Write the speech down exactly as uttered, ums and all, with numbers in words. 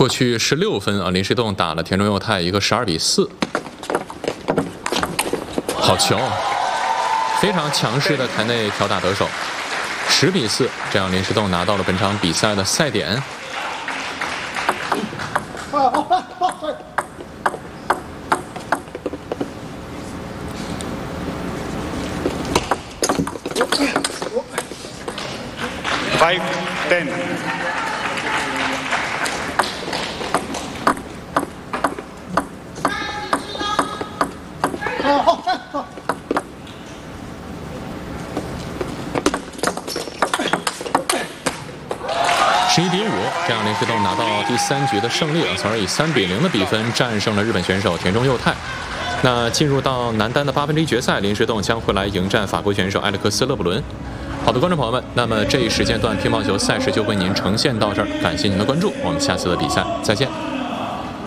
过去十六分啊，林士栋打了田中佑太一个十二比四，好球，非常强势的台内挑打得手，十比四，这样林士栋拿到了本场比赛的赛点。 Five ten。 十一比五，这样林士栋拿到第三局的胜利，从而以三比零的比分战胜了日本选手田中佑太。那进入到男单的八分之一决赛，林士栋将会来迎战法国选手埃里克斯·勒布伦。好的，观众朋友们，那么这一时间段乒乓球赛事就为您呈现到这儿，感谢您的关注，我们下次的比赛再见。